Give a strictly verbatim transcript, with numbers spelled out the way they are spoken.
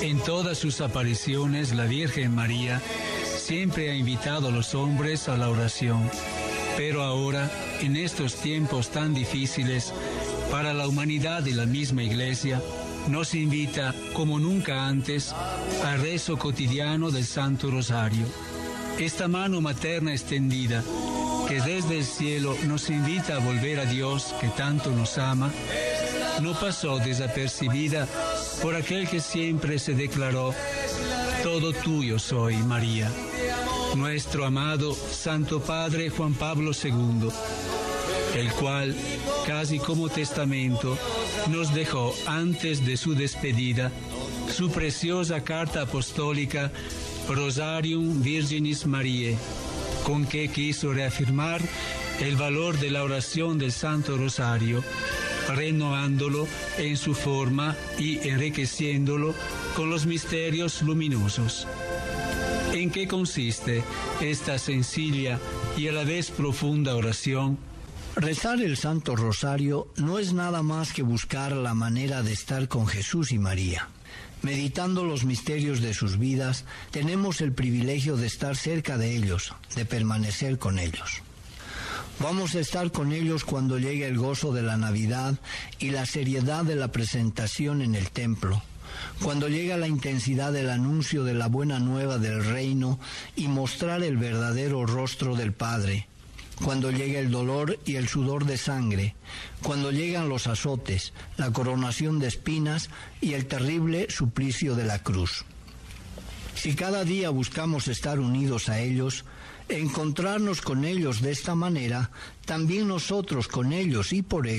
En todas sus apariciones, la Virgen María siempre ha invitado a los hombres a la oración. Pero ahora, en estos tiempos tan difíciles para la humanidad y la misma Iglesia, nos invita, como nunca antes, al rezo cotidiano del Santo Rosario. Esta mano materna extendida, que desde el cielo nos invita a volver a Dios, que tanto nos ama, no pasó desapercibida por aquel que siempre se declaró: todo tuyo soy, María. Nuestro amado Santo Padre Juan Pablo segundo, el cual, casi como testamento, nos dejó antes de su despedida su preciosa carta apostólica Rosarium Virginis Mariae, con que quiso reafirmar el valor de la oración del Santo Rosario, renovándolo en su forma y enriqueciéndolo con los misterios luminosos. ¿En qué consiste esta sencilla y a la vez profunda oración? Rezar el Santo Rosario no es nada más que buscar la manera de estar con Jesús y María. Meditando los misterios de sus vidas, tenemos el privilegio de estar cerca de ellos, de permanecer con ellos. Vamos a estar con ellos cuando llegue el gozo de la Navidad y la seriedad de la presentación en el templo, cuando llega la intensidad del anuncio de la buena nueva del reino y mostrar el verdadero rostro del Padre, cuando llega el dolor y el sudor de sangre, cuando llegan los azotes, la coronación de espinas y el terrible suplicio de la cruz. Si cada día buscamos estar unidos a ellos, encontrarnos con ellos de esta manera, también nosotros con ellos y por ellos,